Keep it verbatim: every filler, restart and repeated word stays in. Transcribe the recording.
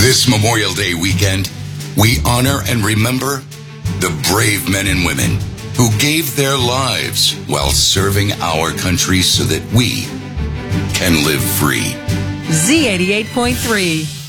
This Memorial Day weekend, we honor and remember the brave men and women who gave their lives while serving our country so that we can live free. Z eighty-eight point three.